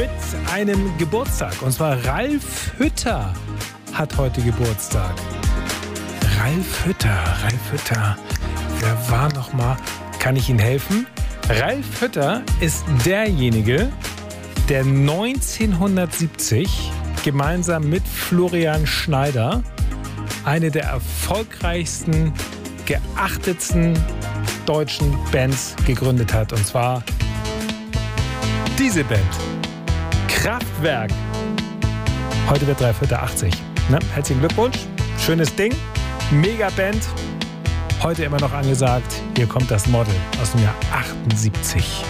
mit einem Geburtstag. Und zwar Ralf Hütter hat heute Geburtstag. Ralf Hütter. Wer war noch mal? Kann ich Ihnen helfen? Ralf Hütter ist derjenige, der 1970 gemeinsam mit Florian Schneider eine der erfolgreichsten, geachtetsten deutschen Bands gegründet hat. Und zwar diese Band. Kraftwerk. Heute wird Ralf Hütter 80. Ne? Herzlichen Glückwunsch. Schönes Ding. Mega Band. Heute immer noch angesagt. Hier kommt das Model aus dem Jahr 78.